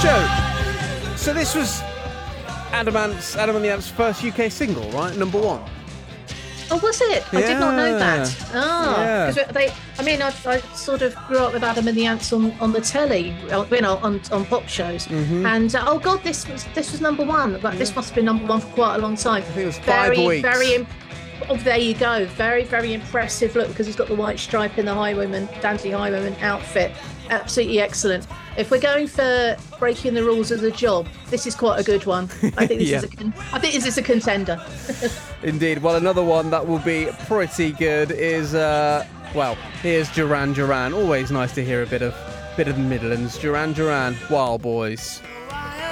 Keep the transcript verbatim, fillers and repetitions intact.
Joe, so this was Adam Ant's, Adam and the Ants' first U K single, right? Number one. Oh, was it? I did not know Yeah. that. Ah, because Yeah. they. I mean, I, I sort of grew up with Adam and the Ants on, on the telly, you know, on on pop shows, Mm-hmm. and uh, oh god, this was this was number one. But this must have been number one for quite a long time. I think it was five very, weeks. Very, im- oh, there you go. Very, very impressive look because he's got the white stripe in the Highwayman, Dandy Highwayman outfit. Absolutely excellent. If we're going for breaking the rules of the job, this is quite a good one. I think this Yeah. is a con- I think this is a contender. Indeed. Well, another one that will be pretty good is, uh, well, here's Duran Duran. Always nice to hear a bit of bit of the Midlands. Duran Duran, Wild Boys.